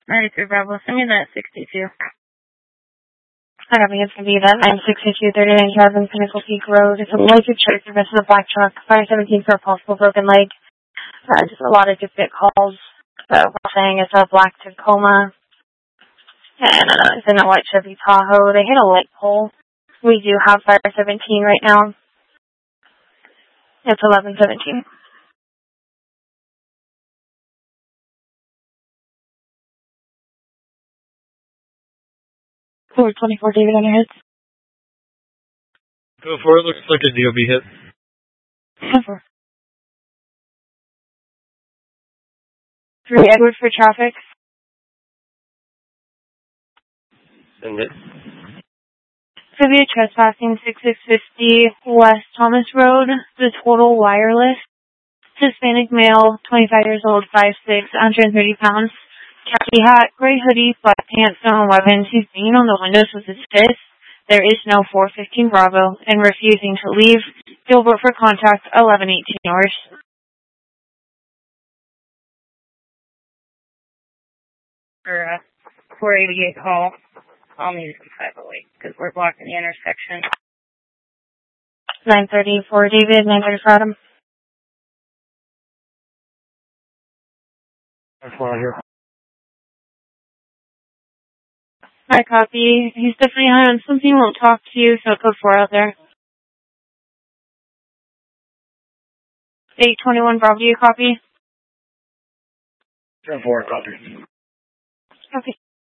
93 Bravo, send me that 62. I don't think it's going to be that 962 39,000 Pinnacle Peak Road. It's a local church service with a black truck. Fire 17 for a possible broken leg. Just a lot of duplicate calls. We're saying it's a black Tacoma. And it's in a white Chevy Tahoe. They hit a light pole. We do have Fire 17 right now. It's 1117. 424 David on your hits. Go for it. Looks like a DOB hit. Go for it. 3 Edward for traffic. Send it. Trivia trespassing 6650 West Thomas Road. The total wireless. Hispanic male, 25 years old, 5'6", 130 pounds. Khaki hat, gray hoodie, black pants, no weapons. He's banging on the windows with his fist. There is no 415 Bravo and refusing to leave. Gilbert for contact, 1118 yours. For 488 call, I'll need some 508 because we're blocking the intersection. 930 for David, 930 for Adam. That's one here. I copy. He's definitely on something, won't talk to you, so put 4 out there. 821 Bravo, you copy? 10-4, copy. Okay.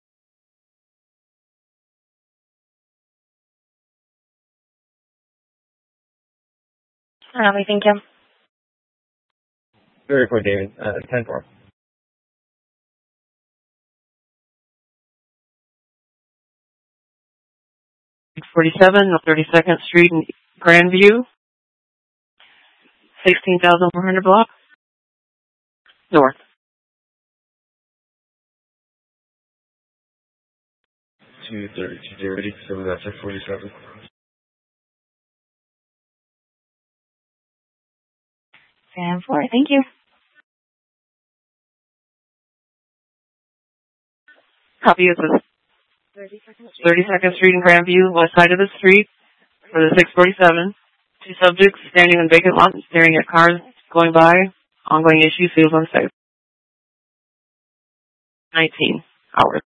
Thank you. Very quick, David. 10-4. 47 North 32nd Street in Grandview, 16,400 block, north. 230, so that's at 47. And 4, thank you. Copy is with 32nd Street in Grandview, west side of the street, for the 647. 2 subjects standing in vacant lot and staring at cars going by. Ongoing issue, feels unsafe. 19 hours.